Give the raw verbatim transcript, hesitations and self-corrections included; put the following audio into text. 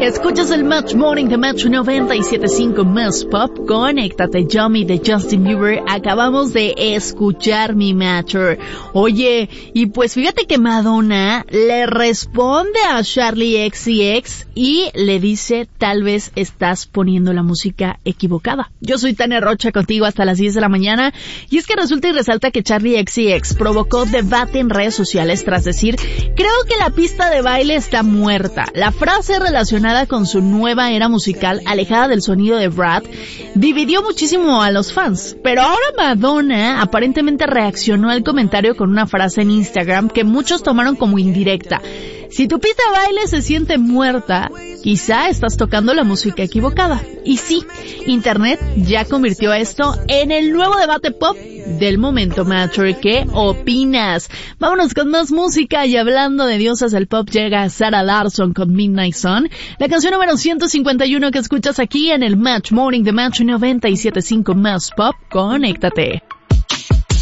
Escuchas el Match Morning de Match noventa y siete punto cinco Más Pop. Conéctate, Yummy de Justin Bieber. Acabamos de escuchar mi Matcher. Oye, y pues fíjate que Madonna le responde a Charli X C X y le dice, tal vez estás poniendo la música equivocada. Yo soy Tania Rocha, contigo hasta las diez de la mañana. Y es que resulta y resalta que Charli X C X provocó debate en redes sociales tras decir, creo que la pista de baile está muerta. La frase relacionada con su nueva era musical, alejada del sonido de Brad, dividió muchísimo a los fans. Pero ahora Madonna aparentemente reaccionó al comentario con una frase en Instagram que muchos tomaron como indirecta. Si tu pista de baile se siente muerta, quizá estás tocando la música equivocada. Y sí, Internet ya convirtió esto en el nuevo debate pop del momento, Matcher. ¿Qué opinas? Vámonos con más música, y hablando de diosas del pop, llega Sarah Larsson con Midnight Sun, la canción número ciento cincuenta y uno que escuchas aquí en el Match Morning de Match noventa y siete punto cinco Más Pop. Conéctate.